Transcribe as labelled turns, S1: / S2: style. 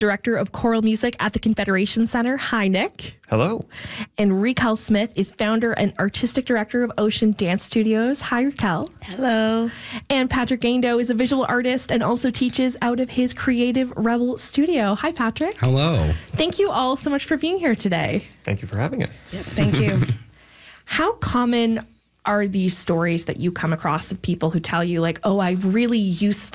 S1: Director of Choral Music at the Confederation Center. Hi, Nick.
S2: Hello.
S1: And Raquel Smith is founder and artistic director of Ocean Dance Studios. Hi, Raquel.
S3: Hello.
S1: And Patrick Gaindo is a visual artist and also teaches out of his Creative Rebel studio. Hi, Patrick.
S4: Hello.
S1: Thank you all so much for being here today.
S2: Thank you for having us.
S3: Yep, thank you.
S1: How common are these stories that you come across of people who tell you, like, oh, I really used